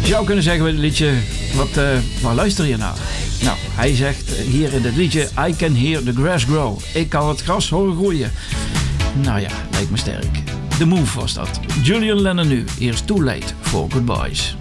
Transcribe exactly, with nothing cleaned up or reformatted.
zou kunnen zeggen bij het liedje, wat, uh, waar luister je naar? Nou, hij zegt hier in dit liedje, I can hear the grass grow. Ik kan het gras horen groeien. Nou ja, lijkt me sterk. The Move was dat. Julian Lennon nu. Here's Too Late for Goodbyes.